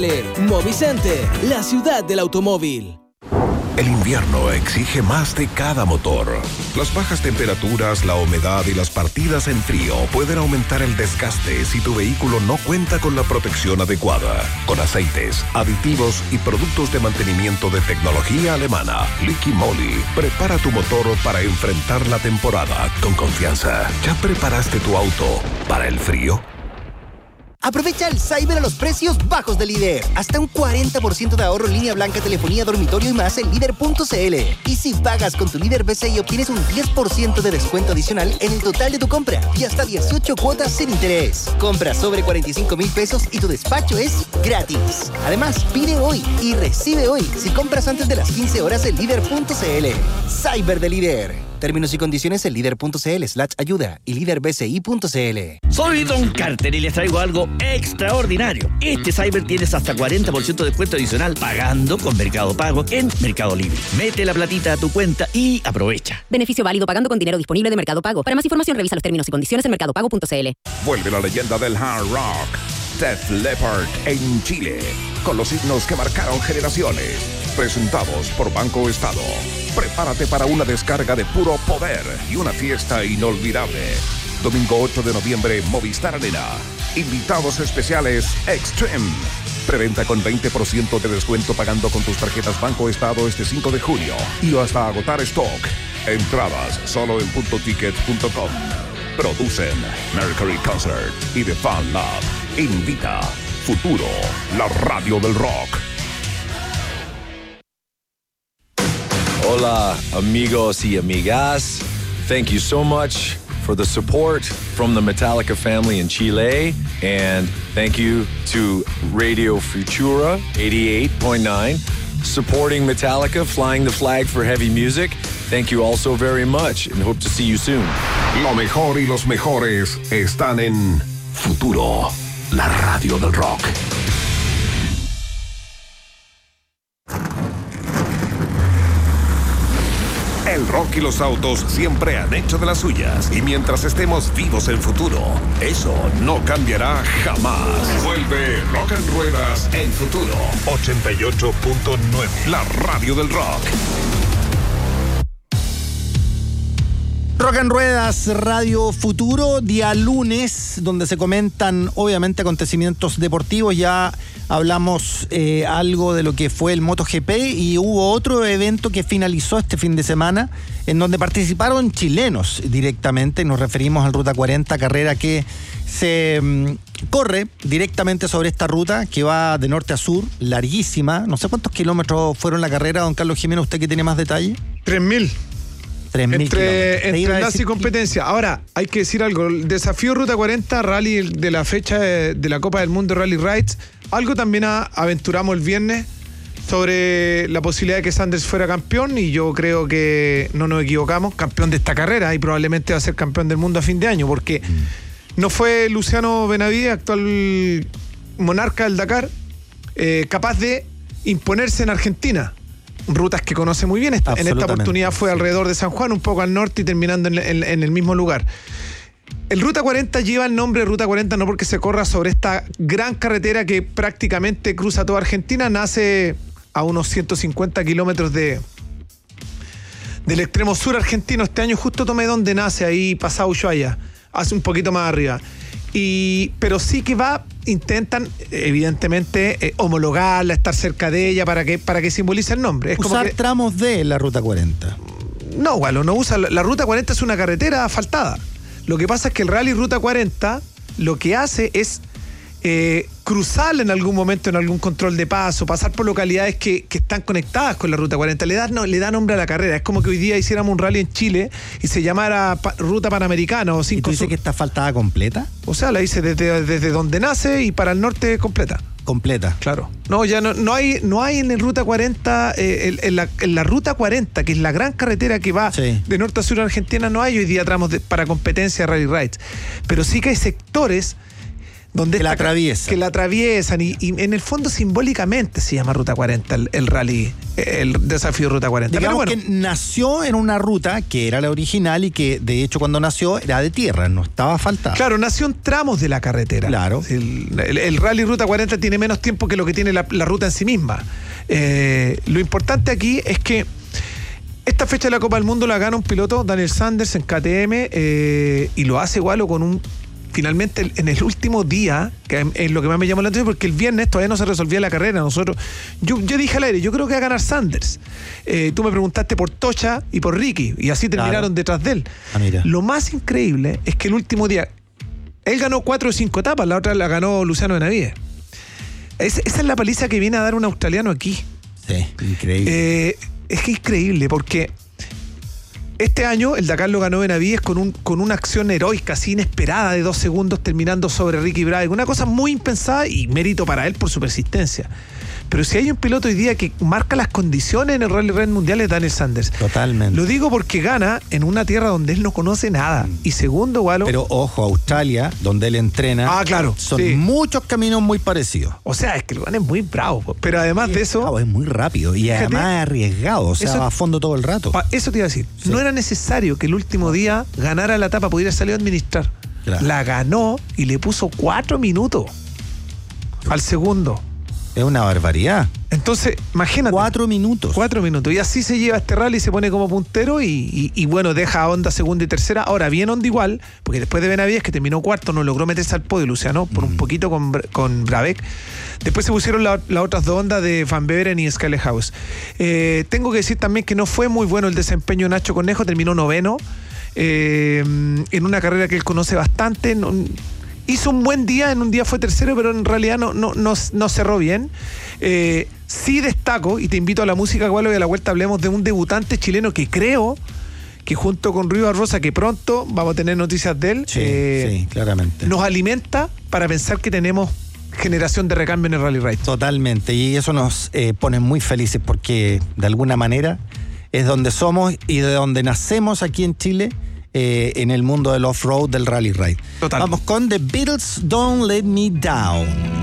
Movicenter, la ciudad del automóvil. El invierno exige más de cada motor. Las bajas temperaturas, la humedad y las partidas en frío pueden aumentar el desgaste si tu vehículo no cuenta con la protección adecuada. Con aceites, aditivos y productos de mantenimiento de tecnología alemana, Liqui Moly prepara tu motor para enfrentar la temporada con confianza. ¿Ya preparaste tu auto para el frío? Aprovecha el Cyber a los precios bajos de Líder. Hasta un 40% de ahorro en línea blanca, telefonía, dormitorio y más en Líder.cl. Y si pagas con tu Líder BCI obtienes un 10% de descuento adicional en el total de tu compra y hasta 18 cuotas sin interés. Compra sobre 45,000 pesos y tu despacho es gratis. Además, pide hoy y recibe hoy si compras antes de las 15 horas en Líder.cl. Cyber de Líder. Términos y condiciones en Líder.cl/ayuda y Líderbci.cl. Soy Don Carter y les traigo algo extraordinario. Este Cyber tienes hasta 40% de descuento adicional pagando con Mercado Pago en Mercado Libre. Mete la platita a tu cuenta y aprovecha. Beneficio válido pagando con dinero disponible de Mercado Pago. Para más información revisa los términos y condiciones en mercadopago.cl. Vuelve la leyenda del hard rock, Def Leppard en Chile, con los himnos que marcaron generaciones. Presentados por Banco Estado. Prepárate para una descarga de puro poder y una fiesta inolvidable. Domingo 8 de noviembre, Movistar Arena. Invitados especiales Extreme. Preventa con 20% de descuento pagando con tus tarjetas Banco Estado este 5 de junio y hasta agotar stock. Entradas solo en puntoticket.com. Producen Mercury Concert y The Fan Lab. Invita Futuro, la radio del rock. Hola, amigos y amigas. Thank you so much for the support from the Metallica family in Chile. And thank you to Radio Futura 88.9, supporting Metallica, flying the flag for heavy music. Thank you all so very much and hope to see you soon. Lo mejor y los mejores están en Futuro, la radio del rock. El rock y los autos siempre han hecho de las suyas. Y mientras estemos vivos en Futuro, eso no cambiará jamás. Vuelve Rock en Ruedas en Futuro 88.9, la radio del rock. Rock en Ruedas, Radio Futuro, día lunes, donde se comentan obviamente acontecimientos deportivos. Ya hablamos algo de lo que fue el MotoGP y hubo otro evento que finalizó este fin de semana en donde participaron chilenos directamente. Nos referimos al Ruta 40, carrera que se corre directamente sobre esta ruta que va de norte a sur, larguísima. No sé cuántos kilómetros fueron la carrera, don Carlos Jiménez, usted que tiene más detalle. 3.000. Entre enlace y competencia. Ahora, hay que decir algo. El desafío Ruta 40, rally de la fecha de la Copa del Mundo Rally Rides, algo también aventuramos el viernes sobre la posibilidad de que Sanders fuera campeón, y yo creo que no nos equivocamos. Campeón de esta carrera y probablemente va a ser campeón del mundo a fin de año, porque no fue Luciano Benavides, actual monarca del Dakar, capaz de imponerse en Argentina. Rutas que conoce muy bien. En esta oportunidad fue alrededor de San Juan, un poco al norte y terminando en el mismo lugar. El Ruta 40 lleva el nombre de Ruta 40 no porque se corra sobre esta gran carretera que prácticamente cruza toda Argentina, nace a unos 150 kilómetros del extremo sur argentino. Este año justo tomé donde nace, ahí pasado Ushuaia, hace un poquito más arriba. Pero sí que intentan evidentemente homologarla, estar cerca de ella para que simbolice el nombre. Es usar como que, tramos de la Ruta 40. No, Gualo, no usa. La Ruta 40 es una carretera asfaltada. Lo que pasa es que el Rally Ruta 40 lo que hace es cruzarla en algún momento en algún control de paso, pasar por localidades que están conectadas con la Ruta 40. Le da nombre a la carrera. Es como que hoy día hiciéramos un rally en Chile y se llamara Ruta Panamericana o 5. ¿Y tú dices que está asfaltada completa? O sea, la hice desde donde nace y para el norte completa. Completa. Claro. No, ya no hay en el Ruta 40, en la Ruta 40, que es la gran carretera que va de norte a sur Argentina, no hay hoy día tramos para competencia Rally Rides. Pero sí que hay sectores donde que la atraviesan. Que la atraviesan y en el fondo simbólicamente se llama Ruta 40 el rally, el desafío Ruta 40. Digamos pero bueno, que nació en una ruta que era la original y que de hecho cuando nació era de tierra, no estaba asfaltada. Claro, nació en tramos de la carretera. Claro. El rally Ruta 40 tiene menos tiempo que lo que tiene la ruta en sí misma. Lo importante aquí es que esta fecha de la Copa del Mundo la gana un piloto, Daniel Sanders, en KTM, y lo hace igual o con finalmente en el último día, que es lo que más me llamó la atención, porque el viernes todavía no se resolvía la carrera. Yo dije al aire, yo creo que va a ganar Sanders. Tú me preguntaste por Tocha y por Ricky, y así terminaron detrás de él. Mira. Lo más increíble es que el último día, él ganó 4 o 5 etapas, la otra la ganó Luciano Benavides. Esa es la paliza que viene a dar un australiano aquí. Sí, increíble. Es que increíble, porque este año el Dakar lo ganó Benavides con una acción heroica, así inesperada, de 2 segundos, terminando sobre Ricky Brabeck. Una cosa muy impensada y mérito para él por su persistencia. Pero si hay un piloto hoy día que marca las condiciones en el Rally Raid Mundial es Daniel Sanders. Totalmente. Lo digo porque gana en una tierra donde él no conoce nada. Y segundo, Walo. Pero ojo, Australia, donde él entrena, claro, son muchos caminos muy parecidos. O sea, es que el Juan es muy bravo. Pero además de eso... Es muy rápido y fíjate, además arriesgado, o sea, va a fondo todo el rato. Eso te iba a decir. Sí. No era necesario que el último día ganara la etapa, pudiera salir a administrar. Claro. La ganó y le puso 4 minutos al segundo. Es una barbaridad. Entonces, imagínate. 4 minutos. 4 minutos. Y así se lleva este rally, se pone como puntero y bueno, deja a Honda segunda y tercera. Ahora, bien Honda igual, porque después de Benavides, que terminó cuarto, no logró meterse al podio, Luciano, por un poquito con Brabeck. Después se pusieron las otras 2 Hondas de Van Beveren y Scalehouse. Tengo que decir también que no fue muy bueno el desempeño de Nacho Cornejo, terminó 9º. En una carrera que él conoce bastante. Hizo un buen día, en un día fue tercero, pero en realidad no cerró bien. Sí destaco, y te invito a la música, Gualo, y a la vuelta hablemos de un debutante chileno que creo que junto con Rui Barbosa, que pronto vamos a tener noticias de él, sí, claramente. Nos alimenta para pensar que tenemos generación de recambio en el Rally Raid. Totalmente, y eso nos pone muy felices porque de alguna manera es donde somos y de donde nacemos aquí en Chile. En el mundo del off-road, del Rally Raid. Total. Vamos con The Beatles, Don't Let Me Down.